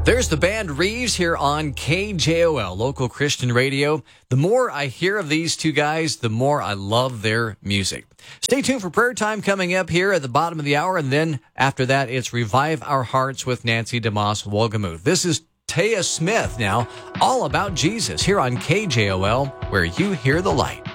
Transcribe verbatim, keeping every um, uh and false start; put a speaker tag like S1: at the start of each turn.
S1: There's the band Reeves here on K J O L, local Christian radio. The more I hear of these two guys, the more I love their music. Stay tuned for prayer time coming up here at the bottom of the hour, and then after that, it's Revive Our Hearts with Nancy DeMoss Wolgemuth. This is Taya Smith now, all about Jesus here on K J O L, where you hear the light.